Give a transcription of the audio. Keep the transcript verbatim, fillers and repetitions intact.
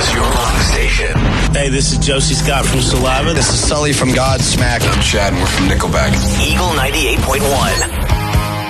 is your rock station. Hey, this is Josie Scott from Saliva. This is Sully from Godsmack. I'm Chad and we're from Nickelback. Eagle ninety-eight point one.